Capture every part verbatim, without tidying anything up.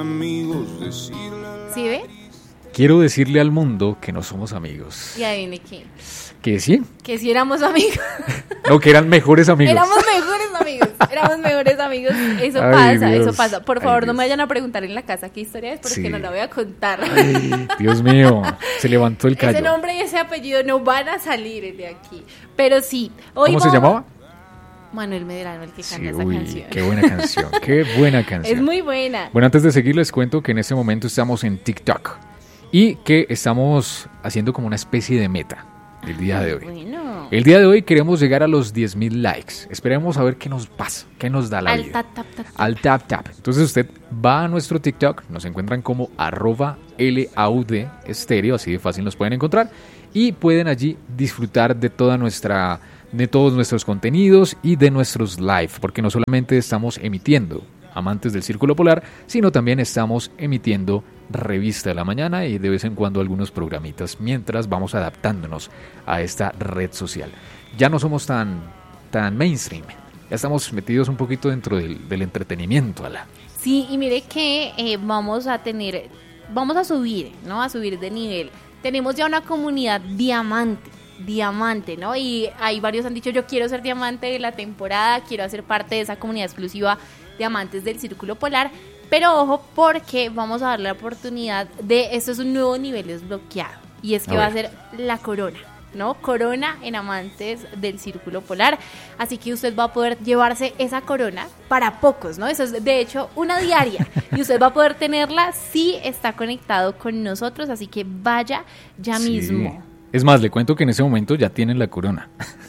¿Sí ve? Quiero decirle al mundo que no somos amigos. ¿Y adivine qué? ¿Que sí? Que sí éramos amigos. No, que eran mejores amigos. Éramos mejores amigos. Éramos mejores amigos. Eso Ay, pasa, Dios. eso pasa. Por Ay, favor, no Dios. me vayan a preguntar en la casa qué historia es, porque Sí. no la voy a contar. Ay, Dios mío, se levantó el callo. Ese nombre y ese apellido no van a salir de aquí. Pero sí. Hoy ¿Cómo se vamos- llamaba? Manuel Medrano, el que Sí, canta esa uy, canción. qué buena canción, qué buena canción. Es muy buena. Bueno, antes de seguir les cuento que en este momento estamos en TikTok y que estamos haciendo como una especie de meta el día de hoy. Bueno. El día de hoy queremos llegar a los diez mil likes. Esperemos a ver qué nos pasa, qué nos da la Al vida. tap, tap, tap, tap. Al tap tap. Entonces usted va a nuestro TikTok, nos encuentran como arroba laud estéreo, así de fácil nos pueden encontrar y pueden allí disfrutar de toda nuestra, de todos nuestros contenidos y de nuestros live, porque no solamente estamos emitiendo Amantes del Círculo Polar, sino también estamos emitiendo Revista de la Mañana y de vez en cuando algunos programitas mientras vamos adaptándonos a esta red social. Ya no somos tan, tan mainstream, ya estamos metidos un poquito dentro del, del entretenimiento, Ala. Sí, y mire que eh, vamos a tener, vamos a subir, ¿no? A subir de nivel. Tenemos ya una comunidad diamante, diamante, ¿no? Y hay varios han dicho, yo quiero ser diamante de la temporada, quiero hacer parte de esa comunidad exclusiva de Amantes del Círculo Polar. Pero ojo, porque vamos a darle la oportunidad de, esto es un nuevo nivel desbloqueado, y es que A va a ver. ser la corona, ¿no? Corona en Amantes del Círculo Polar. Así que usted va a poder llevarse esa corona para pocos, ¿no? Eso es de hecho una diaria y usted va a poder tenerla si está conectado con nosotros, así que vaya ya Sí. mismo. Es más, le cuento que en ese momento ya tienen la corona.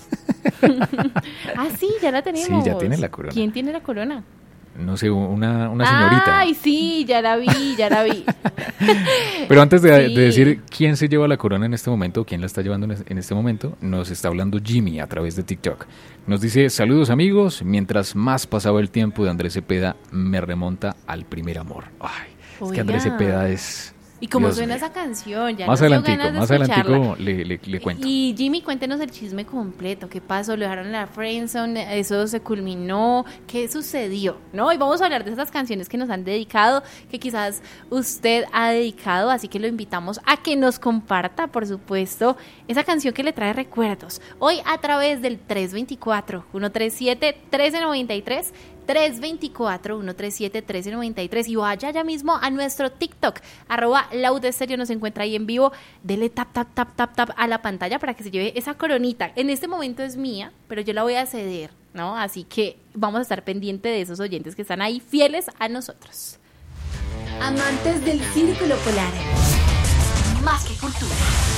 Ah, sí, ya la tenemos. Sí, ya tiene la corona. ¿Quién tiene la corona? No sé, una, una señorita. Ay, sí, ya la vi, ya la vi. Pero antes de, Sí. de decir quién se lleva la corona en este momento, quién la está llevando en es- en este momento, nos está hablando Jimmy a través de TikTok. Nos dice, saludos amigos, mientras más pasaba el tiempo de Andrés Cepeda, me remonta al primer amor. Ay, es que Andrés Oiga. Cepeda es... ¿Y cómo Dios suena mío. esa canción? Ya Más nos dio adelantico, ganas de más escucharla. adelantico le, le, le cuento. Y Jimmy, cuéntenos el chisme completo. ¿Qué pasó? ¿Lo dejaron en la friendzone? ¿Eso se culminó? ¿Qué sucedió? ¿No? Y vamos a hablar de esas canciones que nos han dedicado, que quizás usted ha dedicado, así que lo invitamos a que nos comparta, por supuesto, esa canción que le trae recuerdos. Hoy a través del tres dos cuatro, uno tres siete, uno tres nueve tres, tres dos cuatro, uno tres siete, uno tres nueve tres, y vaya ya mismo a nuestro TikTok, arroba laudestereo, nos encuentra ahí en vivo. Dele tap, tap, tap, tap, tap a la pantalla para que se lleve esa coronita. En este momento es mía, pero yo la voy a ceder, ¿no? Así que vamos a estar pendiente de esos oyentes que están ahí fieles a nosotros. Amantes del Círculo Polar. Más que cultura.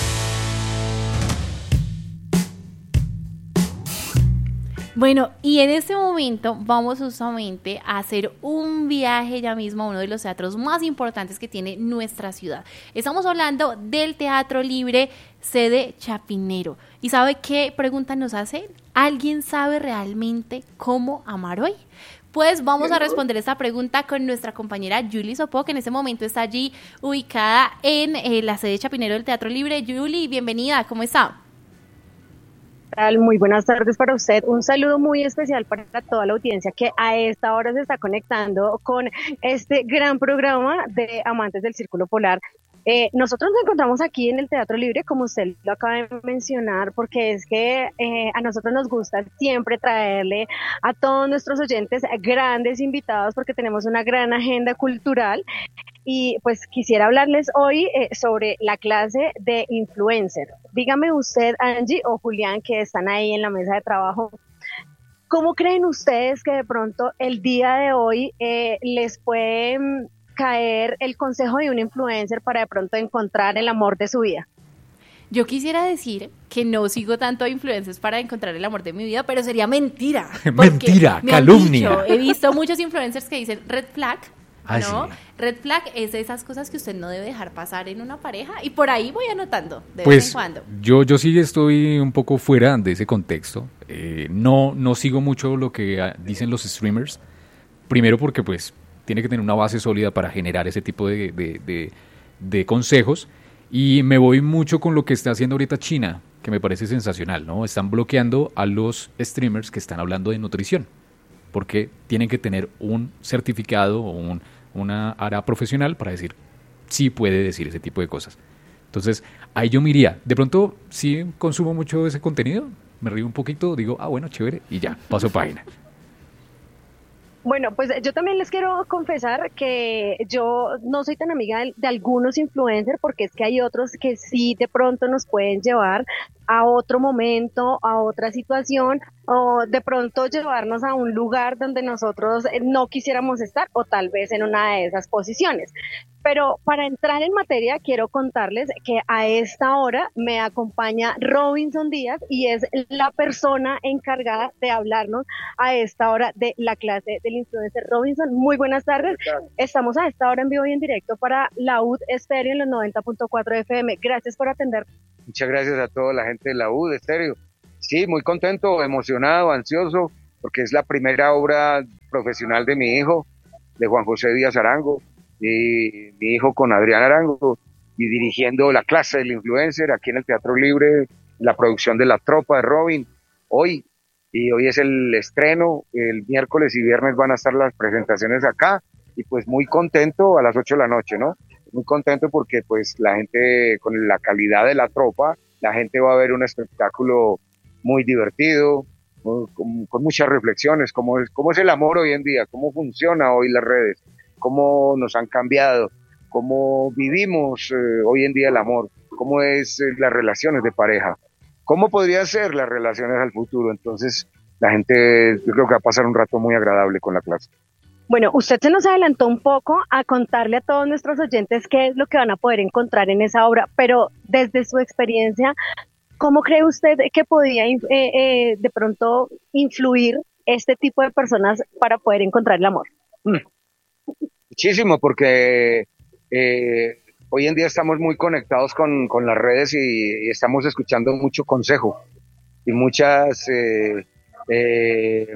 Bueno, y en este momento vamos justamente a hacer un viaje ya mismo a uno de los teatros más importantes que tiene nuestra ciudad. Estamos hablando del Teatro Libre, sede Chapinero. ¿Y sabe qué pregunta nos hace? ¿Alguien sabe realmente cómo amar hoy? Pues vamos a responder esta pregunta con nuestra compañera Julie Sopó, que en este momento está allí ubicada en eh, la sede Chapinero del Teatro Libre. Julie, bienvenida, ¿cómo está? Tal? Muy buenas tardes para usted. Un saludo muy especial para toda la audiencia que a esta hora se está conectando con este gran programa de Amantes del Círculo Polar. Eh, nosotros nos encontramos aquí en el Teatro Libre, como usted lo acaba de mencionar, porque es que eh, a nosotros nos gusta siempre traerle a todos nuestros oyentes grandes invitados, porque tenemos una gran agenda cultural. Y pues quisiera hablarles hoy eh, sobre la clase de influencer. Dígame usted, Angie o Julián, que están ahí en la mesa de trabajo, ¿cómo creen ustedes que de pronto el día de hoy eh, les puede mm, caer el consejo de un influencer para de pronto encontrar el amor de su vida? Yo quisiera decir que no sigo tanto a influencers para encontrar el amor de mi vida, pero sería mentira. porque Mentira, me han calumnia. dicho, he visto muchos influencers que dicen red flag, Ah, ¿no? sí. Red flag es de esas cosas que usted no debe dejar pasar en una pareja, y por ahí voy anotando de vez Pues en cuando. yo, yo sí estoy un poco fuera de ese contexto. Eh, no, no sigo mucho lo que ah, dicen los streamers. Primero porque pues tiene que tener una base sólida para generar ese tipo de, de, de, de consejos. Y me voy mucho con lo que está haciendo ahorita China, que me parece sensacional, ¿no? Están bloqueando a los streamers que están hablando de nutrición, porque tienen que tener un certificado o un, una área profesional para decir sí puede decir ese tipo de cosas. Entonces, ahí yo me iría. De pronto, sí consumo mucho ese contenido, me río un poquito, digo, ah, bueno, chévere, y ya, paso página. Bueno, pues yo también les quiero confesar que yo no soy tan amiga de, de algunos influencers porque es que hay otros que sí de pronto nos pueden llevar a otro momento, a otra situación o de pronto llevarnos a un lugar donde nosotros no quisiéramos estar o tal vez en una de esas posiciones. Pero para entrar en materia, quiero contarles que a esta hora me acompaña Robinson Díaz y es la persona encargada de hablarnos a esta hora de la clase del influencer. Robinson, muy buenas tardes. Estamos a esta hora en vivo y en directo para la U D Estéreo en los noventa punto cuatro F M. Gracias por atender. Muchas gracias a toda la gente de la U D Estéreo. Sí, muy contento, emocionado, ansioso, porque es la primera obra profesional de mi hijo, de Juan José Díaz Arango. Y mi hijo con Adrián Arango y dirigiendo la clase del influencer aquí en el Teatro Libre, la producción de La Tropa de Robin, hoy, y hoy es el estreno, el miércoles y viernes van a estar las presentaciones acá, y pues muy contento a las ocho de la noche, ¿no? Muy contento porque pues la gente, con la calidad de La Tropa, la gente va a ver un espectáculo muy divertido, muy, con, con muchas reflexiones, cómo es, cómo es el amor hoy en día, cómo funciona hoy las redes, cómo nos han cambiado, cómo vivimos eh, hoy en día el amor, cómo es eh, las relaciones de pareja, cómo podrían ser las relaciones al futuro. Entonces la gente, yo creo que va a pasar un rato muy agradable con la clase. Bueno, usted se nos adelantó un poco a contarle a todos nuestros oyentes qué es lo que van a poder encontrar en esa obra, pero desde su experiencia, ¿cómo cree usted que podía eh, eh, de pronto influir este tipo de personas para poder encontrar el amor? Mm. Muchísimo, porque eh, hoy en día estamos muy conectados con, con las redes y, y estamos escuchando mucho consejo y muchas eh, eh,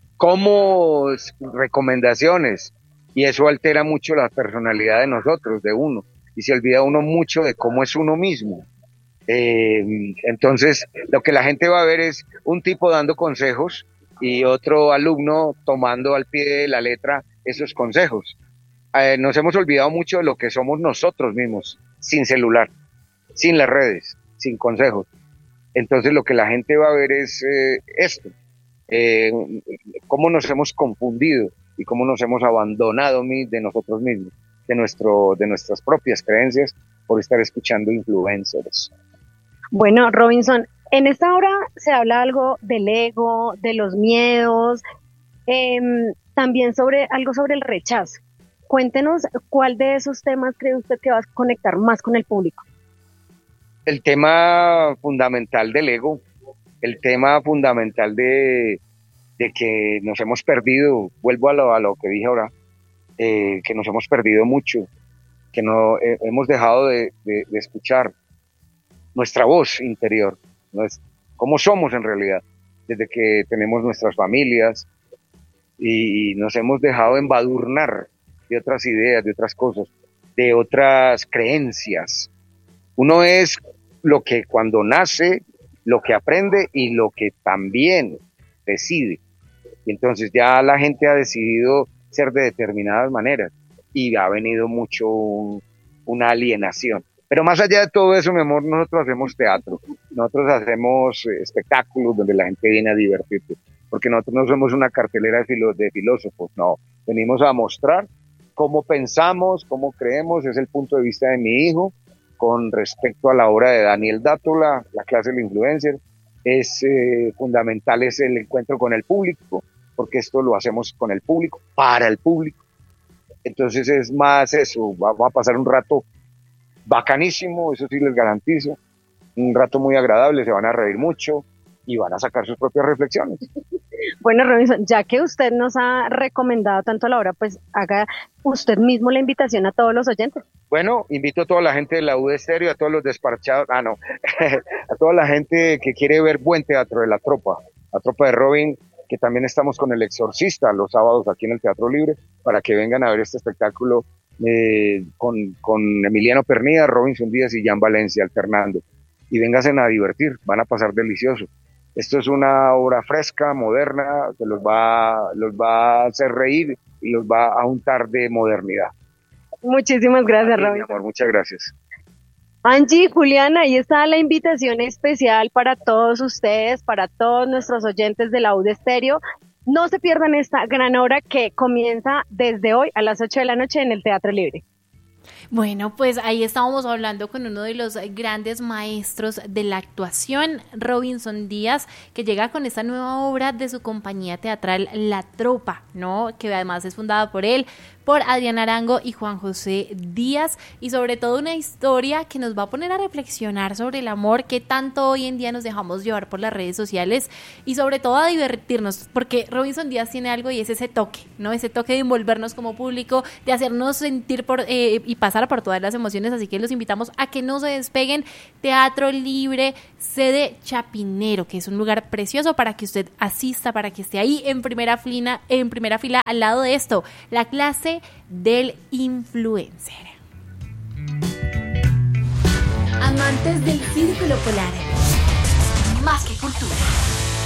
como recomendaciones, y eso altera mucho la personalidad de nosotros, de uno, y se olvida uno mucho de cómo es uno mismo. Eh, entonces, lo que la gente va a ver es un tipo dando consejos y otro alumno tomando al pie de la letra esos consejos. Eh, nos hemos olvidado mucho de lo que somos nosotros mismos, sin celular, sin las redes, sin consejos. Entonces lo que la gente va a ver es eh, esto, eh, cómo nos hemos confundido y cómo nos hemos abandonado de nosotros mismos, de, nuestro, de nuestras propias creencias por estar escuchando influencers. Bueno, Robinson, en esta hora se habla algo del ego, de los miedos, eh, también sobre algo sobre el rechazo. Cuéntenos cuál de esos temas cree usted que va a conectar más con el público. El tema fundamental del ego, el tema fundamental de, de que nos hemos perdido, vuelvo a lo, a lo que dije ahora, eh, que nos hemos perdido mucho, que no eh, hemos dejado de, de, de escuchar nuestra voz interior, ¿no? Es cómo somos en realidad, desde que tenemos nuestras familias y, y nos hemos dejado embadurnar de otras ideas, de otras cosas, de otras creencias. Uno es lo que cuando nace, lo que aprende y lo que también decide. Y entonces ya la gente ha decidido ser de determinadas maneras y ha venido mucho un, una alienación. Pero más allá de todo eso, mi amor, nosotros hacemos teatro, nosotros hacemos espectáculos donde la gente viene a divertirse, porque nosotros no somos una cartelera de, filo, de filósofos, no, venimos a mostrar cómo pensamos, cómo creemos, es el punto de vista de mi hijo, con respecto a la obra de Daniel Dátola, la clase del influencer, es eh, fundamental es el encuentro con el público, porque esto lo hacemos con el público, para el público, entonces es más eso, va, va a pasar un rato bacanísimo, eso sí les garantizo, un rato muy agradable, se van a reír mucho y van a sacar sus propias reflexiones. Bueno, Robinson, ya que usted nos ha recomendado tanto a la hora, pues haga usted mismo la invitación a todos los oyentes. Bueno, invito a toda la gente de la U D Estéreo, a todos los despachados, ah no, a toda la gente que quiere ver buen teatro de La Tropa, La Tropa de Robin, que también estamos con El Exorcista los sábados aquí en el Teatro Libre, para que vengan a ver este espectáculo eh, con, con Emiliano Pernía, Robinson Díaz y Jan Valencia alternando. Y vénganse a divertir, van a pasar delicioso. Esto es una obra fresca, moderna, que los va, los va a hacer reír y los va a untar de modernidad. Muchísimas gracias, Sí, mi Robinson. amor, muchas gracias. Angie, Juliana, ahí está la invitación especial para todos ustedes, para todos nuestros oyentes de la U D Estéreo. No se pierdan esta gran obra que comienza desde hoy a las ocho de la noche en el Teatro Libre. Bueno, pues ahí estábamos hablando con uno de los grandes maestros de la actuación, Robinson Díaz, que llega con esta nueva obra de su compañía teatral La Tropa, ¿no? Que además es fundada por él, por Adrián Arango y Juan José Díaz, y sobre todo una historia que nos va a poner a reflexionar sobre el amor que tanto hoy en día nos dejamos llevar por las redes sociales, y sobre todo a divertirnos, porque Robinson Díaz tiene algo y es ese toque, ¿no? Ese toque de envolvernos como público, de hacernos sentir por, eh, y pasar por todas las emociones, así que los invitamos a que no se despeguen. Teatro Libre, sede Chapinero, que es un lugar precioso para que usted asista, para que esté ahí en primera fila, en primera fila al lado de esto, la clase del influencer. Amantes del Círculo Polar. Más que cultura.